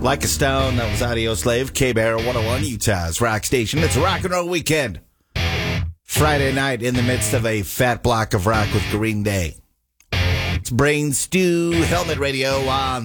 Like a Stone, that was Audio Slave, K-Bear 101, Utah's rock station. It's a rock and roll weekend. Friday night in the midst of a fat block of rock with Green Day. It's Brain Stew Helmet Radio on